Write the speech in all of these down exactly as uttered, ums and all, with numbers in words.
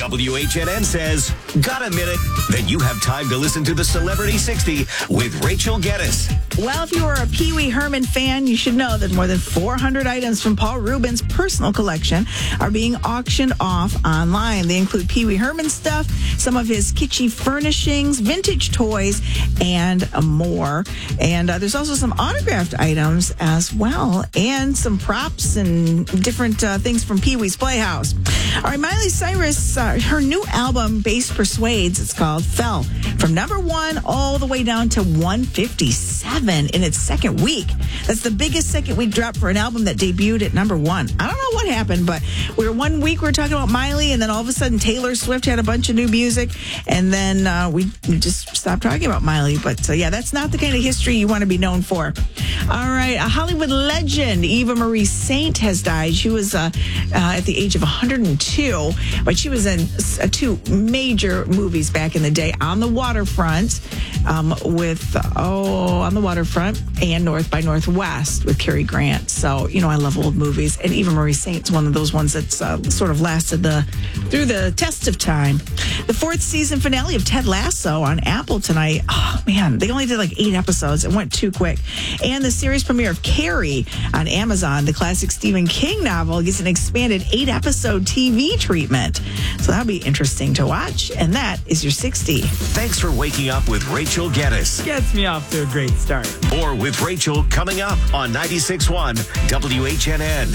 W H N N says, got a minute? Then you have time to listen to the Celebrity sixty with Rachel Geddes. Well, if you are a Pee Wee Herman fan, you should know that more than four hundred items from Paul Rubin's personal collection are being auctioned off online. They include Pee Wee Herman stuff, some of his kitschy furnishings, vintage toys, and more. And uh, there's also some autographed items as well, and some props and different uh, things from Pee Wee's Playhouse. All right, Miley Cyrus, uh, her new album, Bass Persuades, it's called, fell from number one all the way down to one fifty-seven in its second week. That's the biggest second week drop for an album that debuted at number one. I don't know what happened, but we were one week we were talking about Miley, and then all of a sudden Taylor Swift had a bunch of new music, and then uh, we just stopped talking about Miley. But uh, yeah, that's not the kind of history you want to be known for. All right, a Hollywood legend, Eva Marie Saint, has died. She was uh, uh, at the age of one hundred two, but she was in uh, two major movies back in the day, On the Waterfront um, with, uh, oh, On the Waterfront and North by Northwest with Cary Grant. So, you know, I love old movies, and Eva Marie Saint's one of those ones that's uh, sort of lasted the through the test of time. The fourth season finale of Ted Lasso on Apple tonight. Oh, man, they only did like eight episodes. It went too quick. And the series premiere of Carrie on Amazon, the classic Stephen King novel, gets an expanded eight-episode T V treatment. So that'll be interesting to watch. And that is your sixty. Thanks for waking up with Rachel Geddes. Gets me off to a great start. More with Rachel coming up on ninety-six point one W H N N.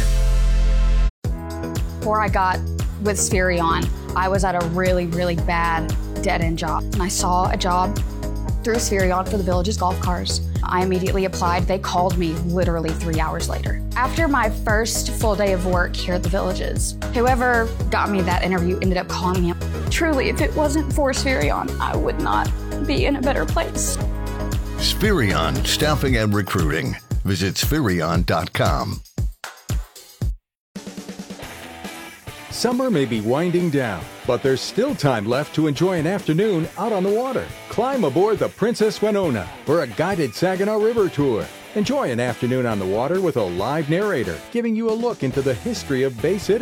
Before I got with Spherion, I was at a really, really bad dead-end job. And I saw a job through Spherion for the Villages golf cars. I immediately applied. They called me literally three hours later. After my first full day of work here at the Villages, whoever got me that interview ended up calling me up. Truly, if it wasn't for Spherion, I would not be in a better place. Spherion Staffing and Recruiting. Visit Spherion dot com. Summer may be winding down, but there's still time left to enjoy an afternoon out on the water. Climb aboard the Princess Winona for a guided Saginaw River tour. Enjoy an afternoon on the water with a live narrator giving you a look into the history of Bay City.